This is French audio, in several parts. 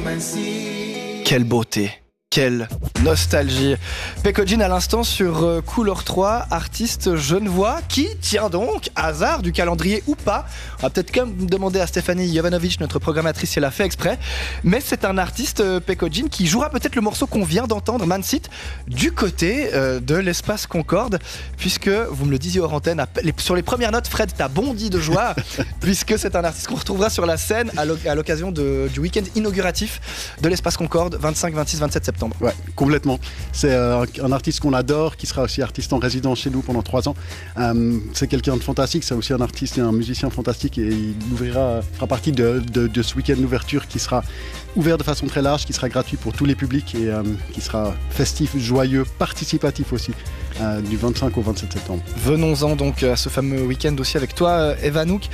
Quelle beauté, quelle nostalgie. Pecco Jean à l'instant sur Couleur 3, artiste genevois qui, tiens donc, hasard du calendrier ou pas, on va peut-être quand même demander à Stéphanie Jovanovic, notre programmatrice, si elle a fait exprès, mais c'est un artiste, Pecco Jean, qui jouera peut-être le morceau qu'on vient d'entendre, Man Sit, du côté de l'Espace Concorde, puisque, vous me le disiez hors antenne, sur les premières notes, Fred, t'as bondi de joie, puisque c'est un artiste qu'on retrouvera sur la scène à l'occasion du week-end inauguratif de l'Espace Concorde, 25, 26, 27 septembre. Ouais, complètement. C'est un artiste qu'on adore, qui sera aussi artiste en résidence chez nous pendant 3 ans. C'est quelqu'un de fantastique, c'est aussi un artiste et un musicien fantastique, et il fera partie de ce week-end d'ouverture qui sera ouvert de façon très large, qui sera gratuit pour tous les publics et qui sera festif, joyeux, participatif aussi, du 25 au 27 septembre. Venons-en donc à ce fameux week-end aussi avec toi, Evanouk.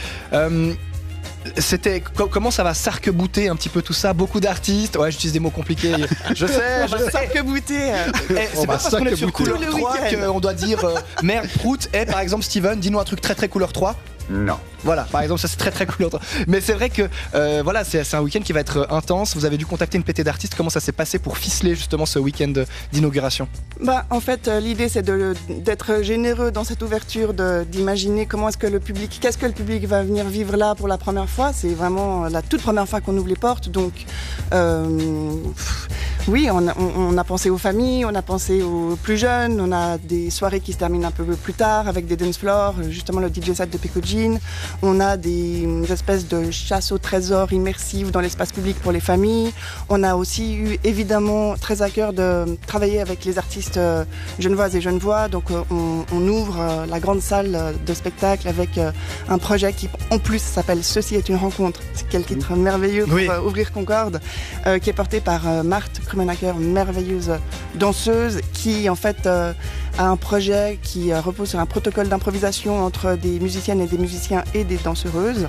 Comment ça va s'arc-bouter un petit peu tout ça? Beaucoup d'artistes, ouais, j'utilise des mots compliqués, je sais. S'arc-bouter. C'est pas parce qu'on est sur Couleur 3 qu'on doit dire merde, prout, par exemple Steven, dis-nous un truc très très Couleur 3. Non. Voilà, par exemple, ça c'est très très cool. Mais c'est vrai que voilà, c'est un week-end qui va être intense. Vous avez dû contacter une pétée d'artistes. Comment ça s'est passé pour ficeler justement ce week-end d'inauguration? En fait, l'idée c'est d'être généreux dans cette ouverture, d'imaginer qu'est-ce que le public va venir vivre là pour la première fois. C'est vraiment la toute première fois qu'on ouvre les portes. Donc, oui, on a pensé aux familles, on a pensé aux plus jeunes. On a des soirées qui se terminent un peu plus tard avec des dance floors, justement le DJ set de Pecco Jean. On a des espèces de chasse au trésor immersives dans l'espace public pour les familles. On a aussi eu évidemment très à cœur de travailler avec les artistes genevoises et genevois. Donc on ouvre la grande salle de spectacle avec un projet qui en plus s'appelle Ceci est une rencontre. C'est quel titre merveilleux pour ouvrir Concorde, qui est porté par Marthe Krumenacker, merveilleuse danseuse, qui en fait a un projet qui repose sur un protocole d'improvisation entre des musiciennes et des musiciens et des danseuses.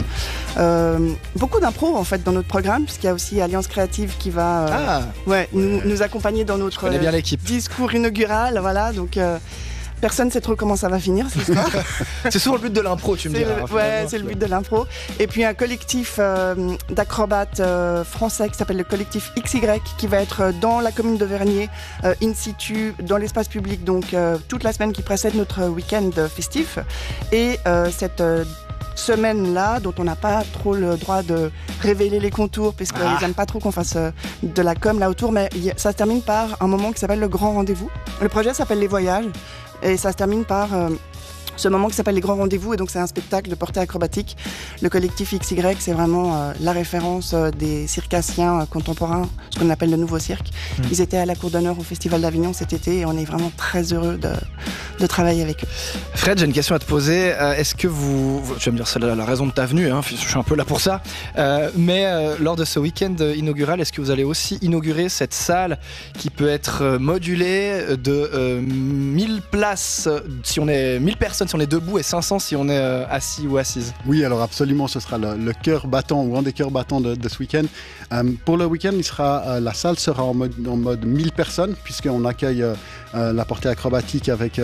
Beaucoup d'impro en fait dans notre programme, puisqu'il y a aussi Alliance Créative qui va nous accompagner dans notre discours inaugural. Voilà, donc personne ne sait trop comment ça va finir cette histoire. C'est souvent le but de l'impro, tu me diras. C'est le but de l'impro. Et puis un collectif d'acrobates français qui s'appelle le collectif XY, qui va être dans la commune de Vernier, in situ, dans l'espace public, donc toute la semaine qui précède notre week-end festif. Et cette semaine-là, dont on n'a pas trop le droit de révéler les contours, parce qu'ils n'aiment pas trop qu'on fasse de la com là autour, mais ça se termine par un moment qui s'appelle le Grand Rendez-vous. Le projet s'appelle Les Voyages, et ça se termine par ce moment qui s'appelle Les Grands Rendez-vous, et donc c'est un spectacle de portée acrobatique. Le collectif XY, c'est vraiment la référence des circassiens contemporains, ce qu'on appelle le nouveau cirque. Ils étaient à la Cour d'honneur au Festival d'Avignon cet été, et on est vraiment très heureux de travailler avec eux. Fred, j'ai une question à te poser. Est-ce que tu vas me dire c'est la raison de ta venue, hein, je suis un peu là pour ça, mais lors de ce week-end inaugural, est-ce que vous allez aussi inaugurer cette salle qui peut être modulée de 1000 places si on est 1000 personnes si on est debout et 500 si on est assis ou assise? Oui, alors absolument, ce sera le cœur battant ou un des cœurs battants de ce week-end. Pour le week-end, la salle sera en mode 1000 personnes, puisqu'on accueille la portée acrobatique avec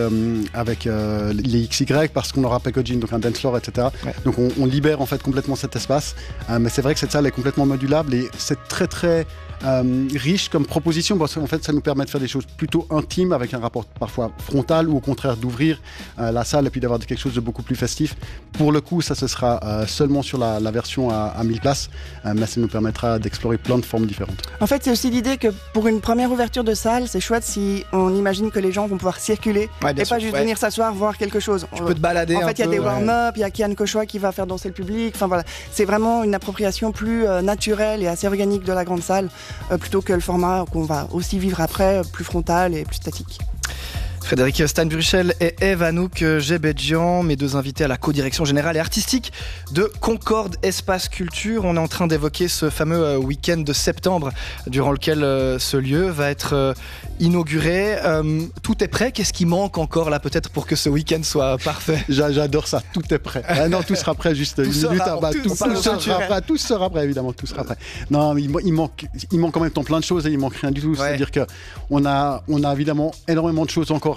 les XY, parce qu'on aura Pecco Jean, donc un dance floor, etc. Ouais. Donc on libère en fait complètement cet espace. Mais c'est vrai que cette salle est complètement modulable et c'est très très riche comme proposition, parce qu'en fait ça nous permet de faire des choses plutôt intimes avec un rapport parfois frontal, ou au contraire d'ouvrir la salle et puis d'avoir quelque chose de beaucoup plus festif. Pour le coup, ça ce sera seulement sur la version à 1000 places, mais ça nous permettra d'explorer plein de formes différentes. En fait, c'est aussi l'idée que pour une première ouverture de salle, c'est chouette si on imagine que les gens vont pouvoir circuler et pas juste venir s'asseoir, voir quelque chose. Tu peux te balader en fait, il y a des warm-up, il y a Kian Kochoa qui va faire danser le public. Enfin voilà, c'est vraiment une appropriation plus naturelle et assez organique de la grande salle, plutôt que le format qu'on va aussi vivre après, plus frontal et plus statique. Frédéric Steinbruchel et Evanouk Gebedjian, mes deux invités à la co-direction générale et artistique de Concorde Espace Culture. On est en train d'évoquer ce fameux week-end de septembre durant lequel ce lieu va être inauguré. Tout est prêt. Qu'est-ce qui manque encore là peut-être pour que ce week-end soit parfait? J'adore ça, tout est prêt. Non, tout sera prêt juste une minute. Tout sera prêt, évidemment, tout sera prêt. Non, il manque en même temps plein de choses et il manque rien du tout. Ouais. C'est-à-dire qu'on a évidemment énormément de choses encore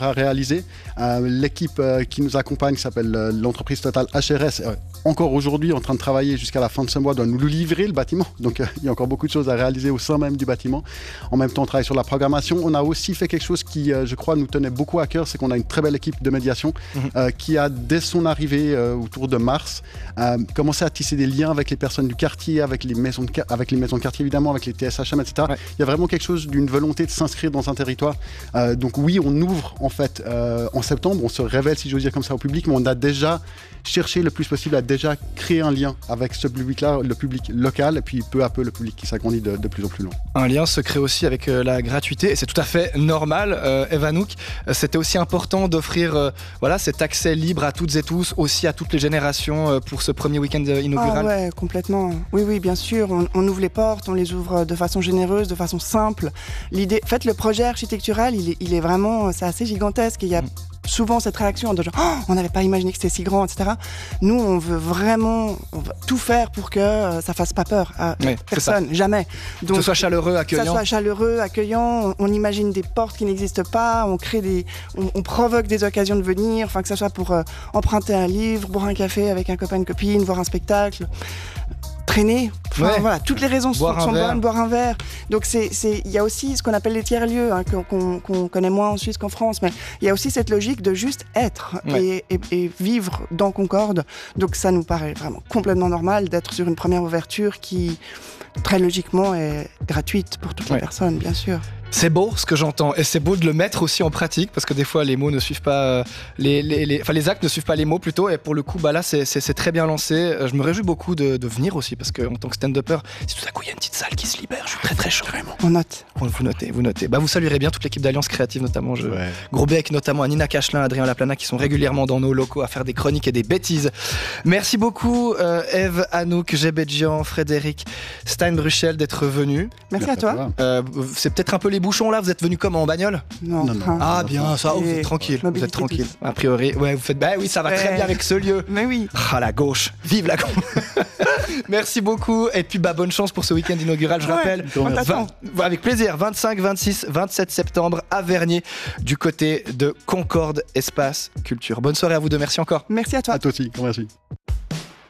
encore à réaliser. L'équipe qui nous accompagne s'appelle l'entreprise Total HRS. Encore aujourd'hui, en train de travailler jusqu'à la fin de ce mois, doit nous livrer le bâtiment. Donc, il y a encore beaucoup de choses à réaliser au sein même du bâtiment. En même temps, on travaille sur la programmation. On a aussi fait quelque chose qui, je crois, nous tenait beaucoup à cœur, c'est qu'on a une très belle équipe de médiation qui a, dès son arrivée autour de mars, commencé à tisser des liens avec les personnes du quartier, avec les maisons de quartier évidemment, avec les TSHM, etc. Ouais. Il y a vraiment quelque chose d'une volonté de s'inscrire dans un territoire. Donc oui, on ouvre en fait en septembre, on se révèle, si j'ose dire comme ça, au public, mais on a déjà cherché le plus possible à déjà créer un lien avec ce public-là, le public local, et puis peu à peu le public qui s'agrandit de plus en plus loin. Un lien se crée aussi avec la gratuité, et c'est tout à fait normal. Eve Hanouk, c'était aussi important d'offrir cet accès libre à toutes et tous, aussi à toutes les générations pour ce premier week-end inaugural. Ah ouais, complètement. Oui, bien sûr. On ouvre les portes, on les ouvre de façon généreuse, de façon simple. L'idée, en fait, le projet architectural, il est vraiment, c'est assez gigantesque. Il y a souvent cette réaction de genre, on n'avait pas imaginé que c'était si grand, etc. Nous, on va tout faire pour que ça fasse pas peur à personne, jamais. Donc, que ce soit chaleureux, accueillant. Que ça soit chaleureux, accueillant. On imagine des portes qui n'existent pas, on provoque des occasions de venir, enfin que ça soit pour emprunter un livre, boire un café avec un copain, une copine, voir un spectacle. Traîner, voilà, toutes les raisons sont bonnes, boire un verre. Donc il y a aussi ce qu'on appelle les tiers-lieux, qu'on connaît moins en Suisse qu'en France, mais il y a aussi cette logique de juste être et vivre dans Concorde. Donc ça nous paraît vraiment complètement normal d'être sur une première ouverture qui, très logiquement, est gratuite pour toutes les personnes, bien sûr. C'est beau ce que j'entends, et c'est beau de le mettre aussi en pratique, parce que des fois les mots ne suivent pas, les actes ne suivent pas les mots plutôt, et pour le coup là c'est très bien lancé. Je me réjouis beaucoup de venir aussi, parce qu'en tant que stand-upper, si tout à coup il y a une petite salle qui se libère, je suis très très chaud. Vraiment. On note. Vous notez. Vous saluerez bien toute l'équipe d'Alliance Créative, notamment gros bec, notamment à Nina Cachelin, Adrien Laplana, qui sont régulièrement dans nos locaux à faire des chroniques et des bêtises. Merci beaucoup Eve Hanouk, Gebedjian, Frédéric Steinbruchel d'être venus. Merci à toi. C'est peut-être un peu les bouchons là, vous êtes venus comment, en bagnole? Non. Ah bien, ça, vous êtes tranquille. Vous êtes tranquille. A priori, vous faites, oui, ça va très bien avec ce lieu. Mais oui. Ah, la gauche, vive la gauche. Merci beaucoup, et puis bonne chance pour ce week-end inaugural, je rappelle. Avec plaisir, 25, 26, 27 septembre à Vernier, du côté de Concorde Espace Culture. Bonne soirée à vous deux, merci encore. Merci à toi. À toi aussi, merci.